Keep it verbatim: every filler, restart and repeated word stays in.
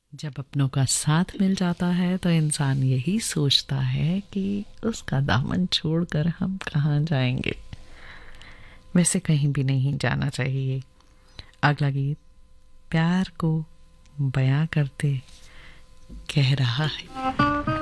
जब अपनों का साथ मिल जाता है तो इंसान यही सोचता है कि उसका दामन छोड़कर हम कहाँ जाएंगे। वैसे कहीं भी नहीं जाना चाहिए। अगला गीत प्यार को बयां करते कह रहा है।